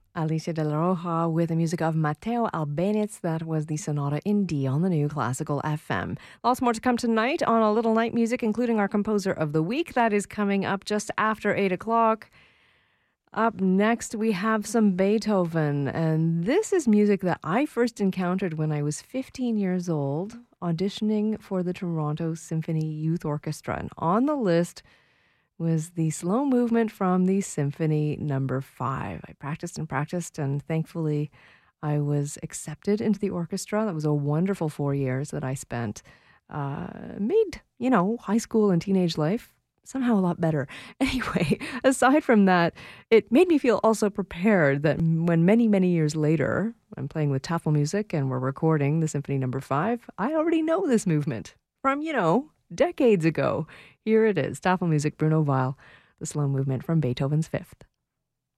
Alicia de la Roja with the music of Matteo Albeniz. That was the Sonata in D on the new Classical FM. Lots more to come tonight on A Little Night Music, including our Composer of the Week. That is coming up just after 8 o'clock. Up next, we have some Beethoven, and this is music that I first encountered when I was 15 years old, auditioning for the Toronto Symphony Youth Orchestra. And on the list was the slow movement from the Symphony Number 5. I practiced, and thankfully I was accepted into the orchestra. That was a wonderful 4 years that I spent. Made, high school and teenage life somehow a lot better. Anyway, aside from that, it made me feel also prepared that when many, many years later, I'm playing with Tafelmusik and we're recording the Symphony Number 5, I already know this movement from, decades ago. Here it is, Tafelmusik, Bruno Weil, the slow movement from Beethoven's Fifth.